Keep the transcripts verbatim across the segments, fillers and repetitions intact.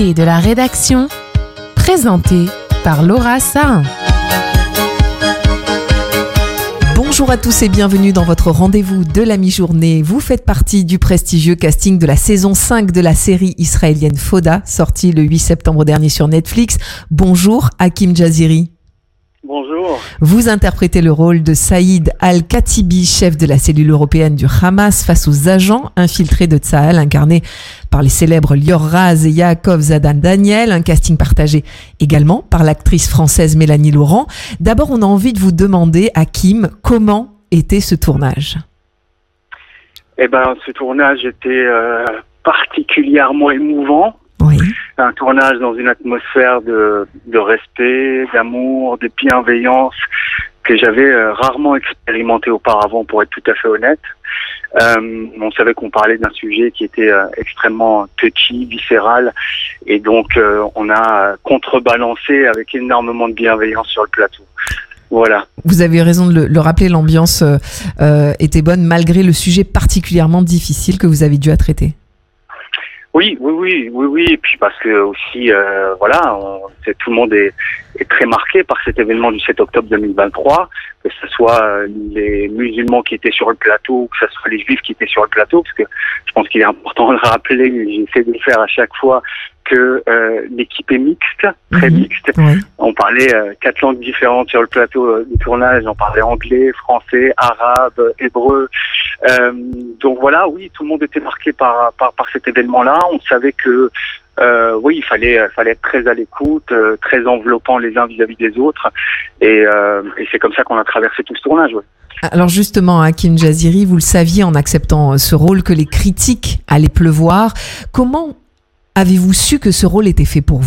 Et de la rédaction, présenté par Laura Sahin. Bonjour à tous et bienvenue dans votre rendez-vous de la mi-journée. Vous faites partie du prestigieux casting de la saison cinq de la série israélienne Foda, sortie le huit septembre dernier sur Netflix. Bonjour Hakim Jaziri. Bonjour. Vous interprétez le rôle de Saïd Al-Katibi, chef de la cellule européenne du Hamas, face aux agents infiltrés de Tsahal, incarnés par les célèbres Lior Raz et Yaakov Zadan Daniel, un casting partagé également par l'actrice française Mélanie Laurent. D'abord, on a envie de vous demander, Hakim, comment était ce tournage ? Eh ben, ce tournage était euh, particulièrement émouvant. Oui. Un tournage dans une atmosphère de, de respect, d'amour, de bienveillance que j'avais euh, rarement expérimenté auparavant, pour être tout à fait honnête. Euh, on savait qu'on parlait d'un sujet qui était euh, extrêmement touchy, viscéral, et donc euh, on a contrebalancé avec énormément de bienveillance sur le plateau. Voilà. Vous avez raison de le, le rappeler, l'ambiance euh, était bonne malgré le sujet particulièrement difficile que vous avez dû à traiter. Oui, oui, oui, oui, oui, et puis parce que aussi, euh, voilà, on, c'est, tout le monde est, est très marqué par cet événement du sept octobre deux mille vingt-trois, que ce soit les musulmans qui étaient sur le plateau, que ce soit les juifs qui étaient sur le plateau, parce que je pense qu'il est important de le rappeler, j'essaie de le faire à chaque fois, que euh, l'équipe est mixte, très mmh, mixte. Oui. On parlait euh, quatre langues différentes sur le plateau euh, du tournage, on parlait anglais, français, arabe, hébreu. Euh, donc voilà, oui, tout le monde était marqué par par, par cet événement-là. On savait que euh, oui, il fallait fallait être très à l'écoute, euh, très enveloppant les uns vis-à-vis des autres, et, euh, et c'est comme ça qu'on a traversé tout ce tournage. Ouais. Alors justement, Hakim Jaziri, vous le saviez en acceptant ce rôle que les critiques allaient pleuvoir. Comment avez-vous su que ce rôle était fait pour vous ?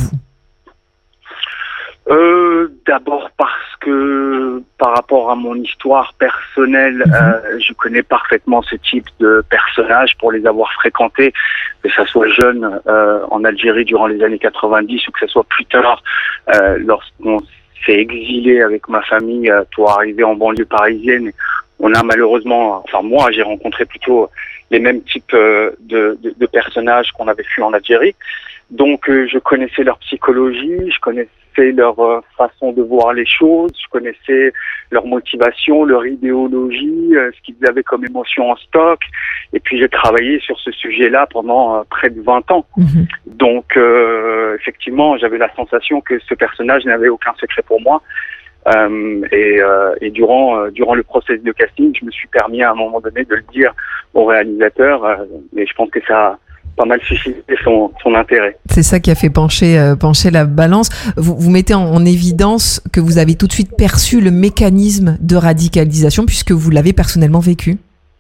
Euh, d'abord parce que par rapport à mon histoire personnelle, mmh. euh, je connais parfaitement ce type de personnages pour les avoir fréquentés, que ça soit jeune euh, en Algérie durant les années quatre-vingt-dix ou que ça soit plus tard euh, lorsqu'on s'est exilé avec ma famille euh, pour arriver en banlieue parisienne. On a malheureusement, enfin moi j'ai rencontré plutôt les mêmes types euh, de, de, de personnages qu'on avait fui en Algérie. Donc euh, je connaissais leur psychologie, je connaissais leur euh, façon de voir les choses, je connaissais leur motivation, leur idéologie, euh, ce qu'ils avaient comme émotion en stock. Et puis j'ai travaillé sur ce sujet-là pendant euh, près de vingt ans. Mmh. Donc euh, effectivement, j'avais la sensation que ce personnage n'avait aucun secret pour moi. Euh, et, euh, et durant euh, durant le processus de casting, je me suis permis à un moment donné de le dire au réalisateur. Euh, et je pense que ça a pas mal suscité son, son intérêt. C'est ça qui a fait pencher, euh, pencher la balance. Vous, vous mettez en, en évidence que vous avez tout de suite perçu le mécanisme de radicalisation puisque vous l'avez personnellement vécu.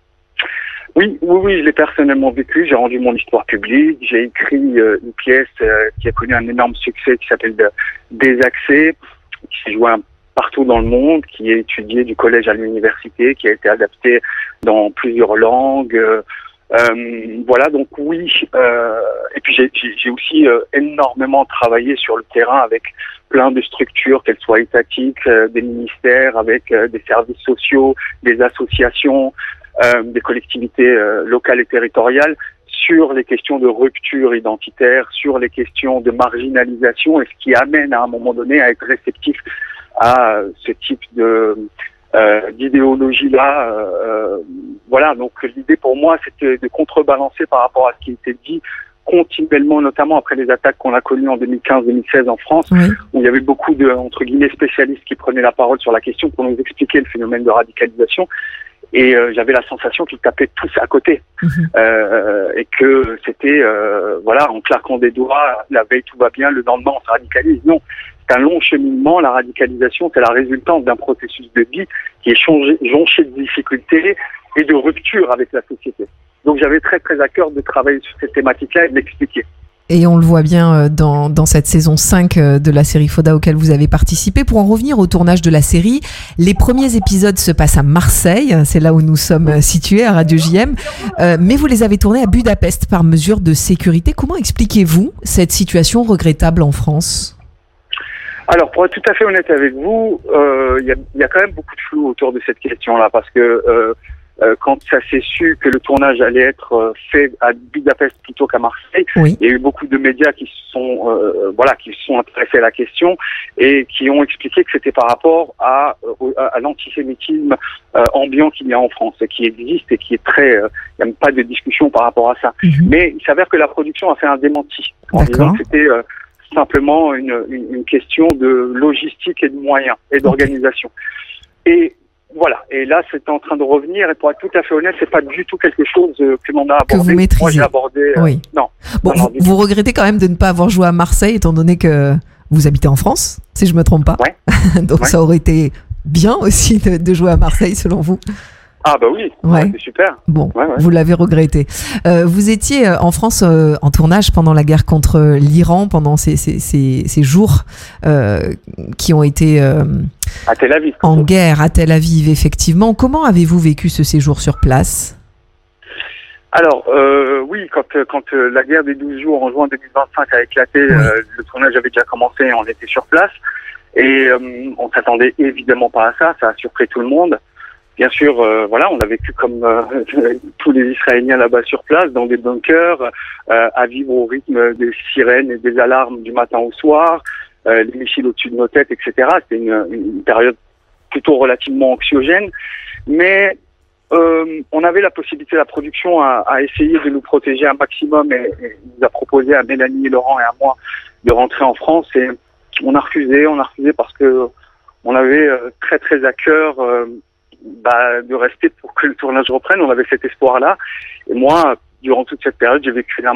Oui, oui, oui, je l'ai personnellement vécu. J'ai rendu mon histoire publique. J'ai écrit euh, une pièce euh, qui a connu un énorme succès qui s'appelle Désaxé, qui s'est joué un partout dans le monde, qui est étudié du collège à l'université, qui a été adapté dans plusieurs langues. Euh, euh, voilà, donc oui. Euh, et puis j'ai, j'ai, j'ai aussi euh, énormément travaillé sur le terrain avec plein de structures, qu'elles soient étatiques, euh, des ministères, avec euh, des services sociaux, des associations, euh, des collectivités euh, locales et territoriales, sur les questions de rupture identitaire, sur les questions de marginalisation, et ce qui amène à un moment donné à être réceptif à ce type de euh, d'idéologie-là. Euh, voilà, donc l'idée pour moi, c'était de contrebalancer par rapport à ce qui était dit continuellement, notamment après les attaques qu'on a connues en deux mille quinze deux mille seize en France, oui. où il y avait beaucoup de, entre guillemets, spécialistes qui prenaient la parole sur la question pour nous expliquer le phénomène de radicalisation. Et euh, j'avais la sensation qu'ils tapaient tous à côté. Mmh. Euh, et que c'était, euh, voilà, en claquant des doigts, la veille tout va bien, le lendemain on se radicalise. Non, c'est un long cheminement. La radicalisation, c'est la résultante d'un processus de vie qui est changé, jonché de difficultés et de rupture avec la société. Donc j'avais très très à cœur de travailler sur cette thématique-là et de l'expliquer. Et on le voit bien dans, dans cette saison cinq de la série Foda auquel vous avez participé. Pour en revenir au tournage de la série, les premiers épisodes se passent à Marseille, c'est là où nous sommes situés à Radio J M, euh, mais vous les avez tournés à Budapest par mesure de sécurité. Comment expliquez-vous cette situation regrettable en France ? Alors, pour être tout à fait honnête avec vous, il euh, y, a, y a quand même beaucoup de flou autour de cette question-là, parce que euh, euh, quand ça s'est su que le tournage allait être euh, fait à Budapest plutôt qu'à Marseille, oui. il y a eu beaucoup de médias qui se sont, euh, voilà, qui se sont intéressés à la question et qui ont expliqué que c'était par rapport à, à, à l'antisémitisme euh, ambiant qu'il y a en France et qui existe et qui est très, euh, il n'y a pas de discussion par rapport à ça. Mm-hmm. Mais il s'avère que la production a fait un démenti en disant que c'était euh, simplement une, une, une question de logistique et de moyens et d'organisation. Okay. Et voilà. Et là, c'est en train de revenir. Et pour être tout à fait honnête, c'est pas du tout quelque chose que l'on a abordé. Que vous maîtrisez. Moi, j'ai abordé. Euh, oui. Non. Bon, non, non vous, vous regrettez quand même de ne pas avoir joué à Marseille, étant donné que vous habitez en France, si je me trompe pas. Ouais. Donc ouais. ça aurait été bien aussi de, de jouer à Marseille, selon vous. Ah bah oui, ouais. ouais, c'est super. Bon, ouais, ouais. Vous l'avez regretté. Euh, vous étiez en France euh, en tournage pendant la guerre contre l'Iran, pendant ces, ces, ces, ces jours euh, qui ont été euh, à Tel Aviv, en guerre à Tel Aviv, effectivement. Comment avez-vous vécu ce séjour sur place ? Alors, euh, oui, quand, quand euh, la guerre des douze jours en juin deux mille vingt-cinq a éclaté, oui. euh, le tournage avait déjà commencé, on était sur place. Et euh, on s'attendait évidemment pas à ça, ça a surpris tout le monde. Bien sûr, euh, voilà, on a vécu comme euh, tous les Israéliens là-bas sur place, dans des bunkers, euh, à vivre au rythme des sirènes et des alarmes du matin au soir, euh, les missiles au-dessus de nos têtes, et cetera. C'était une, une période plutôt relativement anxiogène, mais euh, on avait la possibilité, la production, à, à essayer de nous protéger un maximum et, et nous a proposé à Mélanie, Laurent et à moi de rentrer en France et on a refusé, on a refusé parce que on avait euh, très très à cœur euh, bah, de rester pour que le tournage reprenne. On avait cet espoir-là. Et moi, durant toute cette période, j'ai vécu